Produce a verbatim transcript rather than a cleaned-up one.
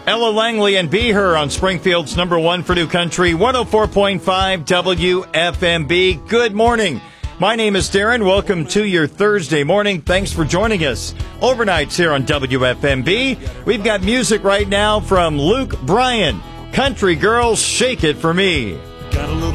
Ella Langley and Be Her on Springfield's number one for New Country, one oh four point five W F M B. Good morning. My name is Darren. Welcome to your Thursday morning. Thanks for joining us. Overnights here on W F M B. We've got music right now from Luke Bryan. Country Girls, Shake It For Me.